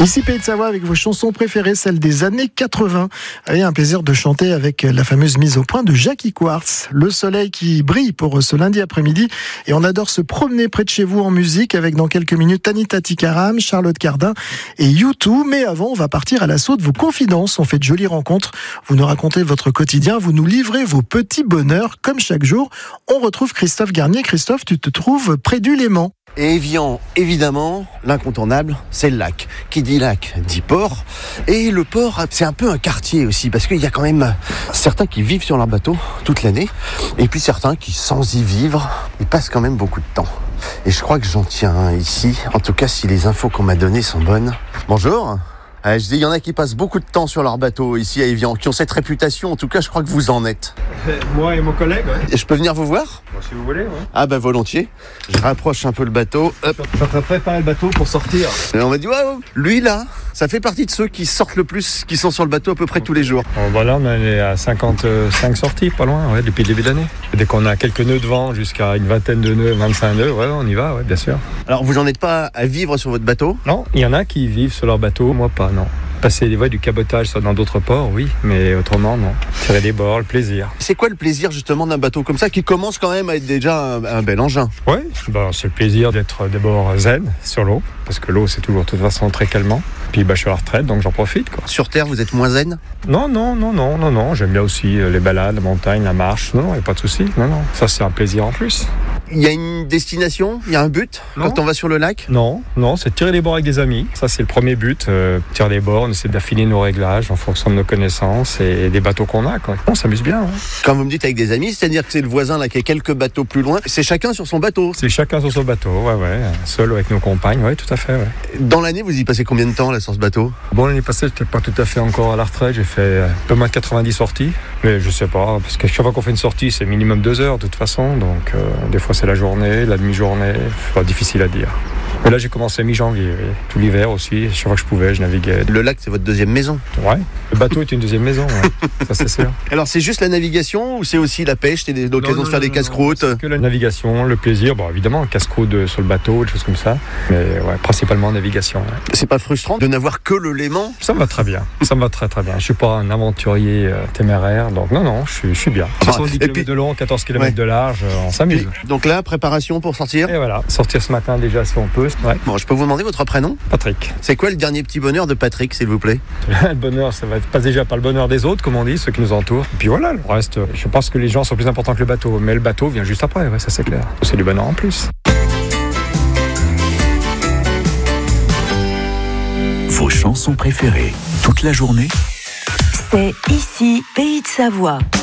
Ici Pays de Savoie avec vos chansons préférées, celles des années 80. Allez, un plaisir de chanter avec la fameuse mise au point de Jackie Quartz. Le soleil qui brille pour ce lundi après-midi et on adore se promener près de chez vous en musique avec dans quelques minutes Anita Tikaram, Charlotte Cardin et U2. Mais avant, on va partir à l'assaut de vos confidences. On fait de jolies rencontres. Vous nous racontez votre quotidien, vous nous livrez vos petits bonheurs comme chaque jour. On retrouve Christophe Garnier. Christophe, tu te trouves près du Léman. Et Évian, évidemment, l'incontournable, c'est le lac. Qui dit lac, dit port. Et le port, c'est un peu un quartier aussi, parce qu'il y a quand même certains qui vivent sur leur bateau toute l'année, et puis certains qui, sans y vivre, y passent quand même beaucoup de temps. Et je crois que j'en tiens un ici, en tout cas si les infos qu'on m'a données sont bonnes. Bonjour. Je dis, il y en a qui passent beaucoup de temps sur leur bateau ici à Évian, qui ont cette réputation, en tout cas je crois que vous en êtes. Moi et mon collègue, ouais. Et je peux venir vous voir ? Bon, si vous voulez, ouais. Ah bah volontiers. Je rapproche un peu le bateau. Hop. Je suis en train de préparer le bateau pour sortir. Et on m'a dit, ouais, lui là, ça fait partie de ceux qui sortent le plus, qui sont sur le bateau à peu près tous les jours. Bon, voilà, on est à 55 sorties, pas loin, ouais, depuis le début de l'année. Dès qu'on a quelques nœuds de vent jusqu'à une vingtaine de nœuds, 25 nœuds, ouais, on y va, ouais, bien sûr. Alors vous n'en êtes pas à vivre sur votre bateau ? Non, il y en a qui vivent sur leur bateau, moi pas, non. Passer des voies du cabotage soit dans d'autres ports, oui, mais autrement, non. Tirer des bords, le plaisir. C'est quoi le plaisir justement d'un bateau comme ça qui commence quand même à être déjà un bel engin ? Oui, c'est le plaisir d'être d'abord zen sur l'eau, parce que l'eau c'est toujours de toute façon très calmant. Puis je suis à la retraite, donc j'en profite, quoi. Sur Terre, vous êtes moins zen ? Non. J'aime bien aussi les balades, la montagne, la marche. Non, il n'y a pas de souci. Non. Ça c'est un plaisir en plus. Il y a une destination, il y a un but quand on va sur le lac ? Non, c'est tirer les bords avec des amis. Ça c'est le premier but. Tirer les bords, on essaie d'affiner nos réglages en fonction de nos connaissances et des bateaux qu'on a, quoi. On s'amuse bien. Hein. Quand vous me dites avec des amis, c'est-à-dire que c'est le voisin là qui a quelques bateaux plus loin, c'est chacun sur son bateau ? C'est chacun sur son bateau, ouais. Seul avec nos compagnes, ouais, tout à fait, ouais. Dans l'année, vous y passez combien de temps là sur ce bateau ? Bon, l'année passée, j'étais pas tout à fait encore à la retraite. J'ai fait un peu moins de 90 sorties. Mais je sais pas, parce que chaque fois qu'on fait une sortie, c'est minimum 2 heures de toute façon. Donc des fois c'est la journée, la demi-journée, c'est difficile à dire. Mais là j'ai commencé mi-janvier, oui. Tout l'hiver aussi, chaque fois que je pouvais, je naviguais. Le lac c'est votre deuxième maison ? Ouais, le bateau est une deuxième maison, ouais. Ça c'est sûr. Alors c'est juste la navigation ou c'est aussi la pêche, c'est l'occasion de faire des casse-croûtes ? C'est que la navigation, le plaisir, bon évidemment, casse-croûte sur le bateau, des choses comme ça. Mais ouais, principalement navigation. Ouais. C'est pas frustrant de n'avoir que le Léman ? Ça me va très bien, ça me va très très bien. Je suis pas un aventurier téméraire, donc non, je suis bien. 70 km de long, 14 km de large, on s'amuse. Donc là, préparation pour sortir ? Et voilà, sortir ce matin déjà si on peut. Ouais. Bon, je peux vous demander votre prénom ? Patrick. C'est quoi le dernier petit bonheur de Patrick, s'il vous plaît ? Le bonheur, ça va pas déjà par le bonheur des autres, comme on dit, ceux qui nous entourent. Et puis voilà, le reste, je pense que les gens sont plus importants que le bateau, mais le bateau vient juste après, ouais, ça c'est clair. C'est du bonheur en plus. Vos chansons préférées, toute la journée ? C'est ici, Pays de Savoie.